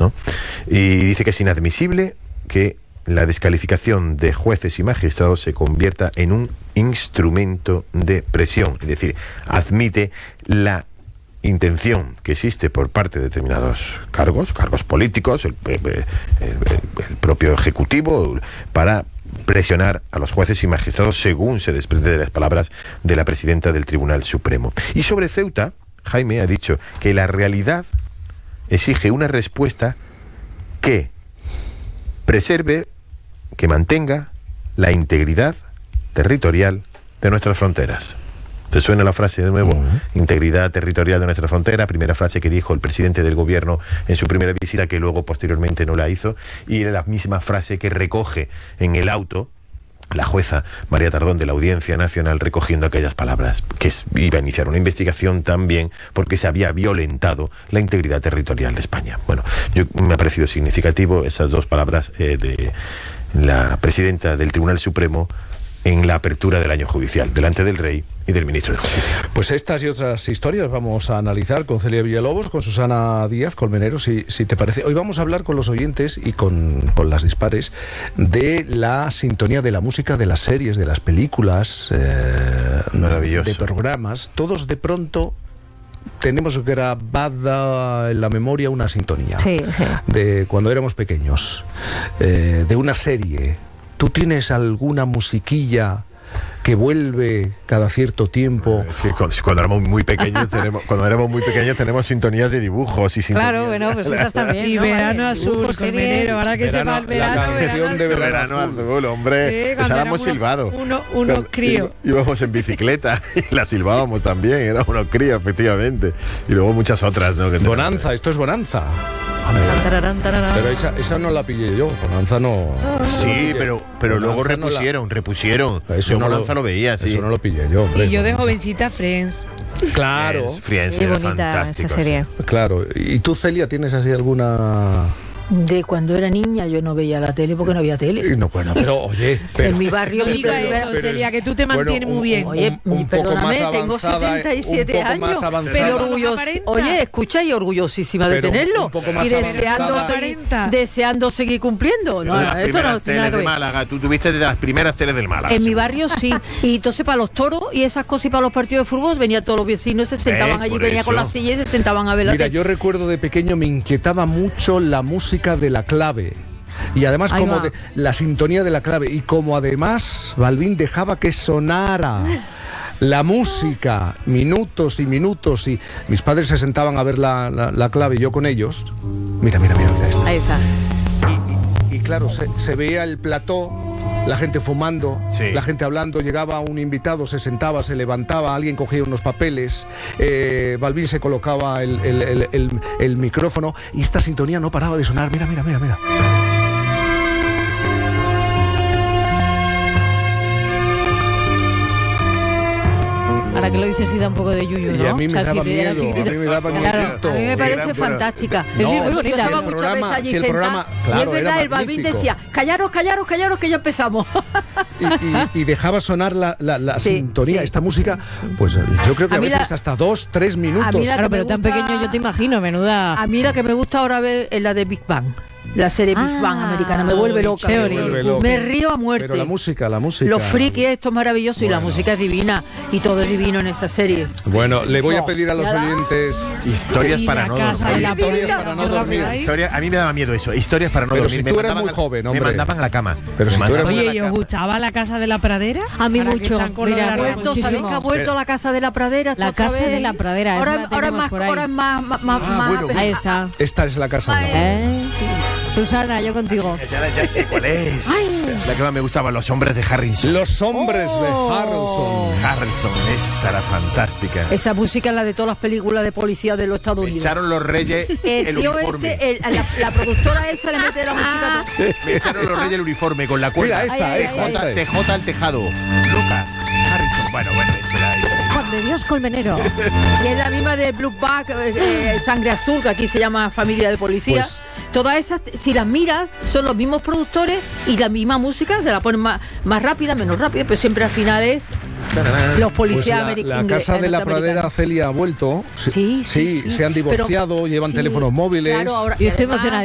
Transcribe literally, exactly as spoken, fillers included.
¿no? Y dice que es inadmisible que la descalificación de jueces y magistrados se convierta en un instrumento de presión. Es decir, admite la intención que existe por parte de determinados cargos, cargos políticos, el, el, el, el propio Ejecutivo, para presionar a los jueces y magistrados, según se desprende de las palabras de la presidenta del Tribunal Supremo. Y sobre Ceuta, Jaime ha dicho que la realidad exige una respuesta que preserve, que mantenga la integridad territorial de nuestras fronteras. ¿Te suena la frase de nuevo? Uh-huh. Integridad territorial de nuestra frontera, primera frase que dijo el presidente del gobierno en su primera visita, que luego posteriormente no la hizo, y era la misma frase que recoge en el auto la jueza María Tardón de la Audiencia Nacional, recogiendo aquellas palabras, que es, iba a iniciar una investigación también porque se había violentado la integridad territorial de España. Bueno, yo, me ha parecido significativo esas dos palabras eh, de la presidenta del Tribunal Supremo en la apertura del año judicial, delante del rey y del ministro de Justicia. Pues estas y otras historias vamos a analizar con Celia Villalobos, con Susana Díaz, Colmenero, si, si te parece. Hoy vamos a hablar con los oyentes y con, con las dispares de la sintonía de la música, de las series, de las películas, eh, Maravilloso. de programas. Todos de pronto tenemos grabada en la memoria una sintonía, sí, sí. de cuando éramos pequeños, eh, de una serie. ¿Tú tienes alguna musiquilla que vuelve cada cierto tiempo? Es que cuando, cuando éramos muy pequeños tenemos, cuando éramos muy pequeños tenemos sintonías de dibujos y sintonías. Claro, bueno, pues esas también. Y ¿no? verano Vale. azul, Dibujos, Colmenero, ahora que Verano, se va el verano, la canción verano de azul. Verano azul, hombre, Eh, esa la hemos uno- silbado. Uno, uno crío. Íbamos en bicicleta y la silbábamos también, era unos críos, efectivamente. Y luego muchas otras, ¿no? Que Bonanza, esto es Bonanza. Tararán, tararán. Pero esa, esa no la pillé yo, Bonanza no... Sí, pero, pero luego Bonanza no la- repusieron, repusieron. Eso Yo no Bonanza lo- lo veía, sí. Eso no lo pillé yo, hombre. Y yo de Bonanza. jovencita Friends. Claro, Friends, Friends Qué era bonita fantástico, esa serie. sí. claro. ¿Y tú, Celia, tienes así alguna...? De cuando era niña yo no veía la tele porque no había tele. Y no, bueno, pero oye... Pero, En mi barrio... No mi diga primera- eso, pero- Celia, que tú te mantienes bueno, muy bien. un- Oye, un- un poco perdóname, más tengo avanzada, setenta y siete un poco años, más avanzada. pero Pero orgullosa. aparenta. Oye, escucha, y orgullosísima de Pero tenerlo. un poco más y deseando avanzada. seguir, Aparenta. deseando seguir cumpliendo. De No, las esto primeras no tiene nada teles que de ver. Málaga, tú tuviste de las primeras teles del Málaga. En mi seguro. barrio sí. Y entonces para los toros y esas cosas y para los partidos de fútbol venían todos los vecinos, se sentaban ¿Ves? allí, Por venía eso. con la silla y se sentaban a ver la Mira, tele. yo recuerdo de pequeño me inquietaba mucho la música de La Clave. Y además Ahí como va. de, la sintonía de La Clave. Y como además Balvin dejaba que sonara la música, minutos y minutos, y mis padres se sentaban a ver la, la, la Clave y yo con ellos. Mira, mira, mira, mira esto. Ahí está. Y, y- y claro, se, se veía el plató, la gente fumando, Sí. la gente hablando, llegaba un invitado, se sentaba, se levantaba, alguien cogía unos papeles, eh, Balvin se colocaba el, el- el- el- el micrófono y esta sintonía no paraba de sonar. Mira, mira, mira, mira. Ahora que lo dices sí da un poco de yuyu, ¿no? Y a mí me O sea, daba si te era miedo, chiquitito. a mí me daba Claro, miedito. A mí me parece Era- fantástica. Es muy No, bonita. si Yo el estaba muchas programa- veces allí si el sentada programa- y claro, es verdad, era el Balvin magnífico. decía, callaros, callaros, callaros que ya empezamos. Y, y- y dejaba sonar la, la- la Sí, sintonía, sí. esta música, pues yo creo que a, A mí la- veces hasta dos, tres minutos. A mí la- Claro, que pero me tan gusta- pequeño yo te imagino, menuda. A mí la que me gusta ahora ver es la de Big Bang. La serie Big Ah, Bang americana. Me vuelve loca. qué Me, bonito. vuelve loca. me río a muerte. Pero la música, la música. Los frikis, esto es maravilloso y la Bueno. música es divina y todo es divino en esa serie. Bueno, le voy a No, pedir a los nada. historias Historias Y para la no casa dormir. de la Historias puta, para no qué dormir. rápido ahí. Historia- a mí me daba miedo eso, historias para no Pero dormir. si Me tú eras mandaban muy a- joven, Me hombre. mandaban a la cama. Pero si Me tú eras- mandaban a Oye, la ¿y os cama. gustaba la casa de la pradera? A mí Ahora que mucho, están con lo de mira, la bueno, Vuelto, ¿sabéis muchísimo. que ha vuelto la casa de la pradera? La otra casa vez? de la pradera, esa Ahora, la ahora, tenemos más, por ahí. ahora es más, más, más, Ah, más- bueno. Ahí está. Esta es la casa de la ¿Eh? Susana, yo contigo. Ya, ya sé cuál es. La que más me gustaba, Los hombres de Harrison. Los hombres Oh. de Harrelson. Harrison, esa era fantástica. Esa música es la de todas las películas de policía de los Estados Me Unidos. echaron los reyes El el tío uniforme. ese, el- la, la productora esa le mete la música. a todo. Me echaron los reyes el uniforme con la cuerda. Mira, esta, Ay, ay, esta, ay, esta T es. J al tejado. Lucas, Harrison. Bueno, bueno, eso era increíble. Juan de Dios Colmenero. Y es la misma de Blue Back, eh, eh, Sangre Azul, que aquí se llama Familia de Policía. Pues- Todas esas, si las miras, son los mismos productores y la misma música, se la ponen más, más rápida, menos rápida, pero siempre al final es los Pues policías la, americanos. la casa de la pradera, Celia, ha vuelto. Sí, sí, sí. se han Pero- divorciado, llevan sí, teléfonos móviles. Claro, ahora- Yo estoy además- emocionada.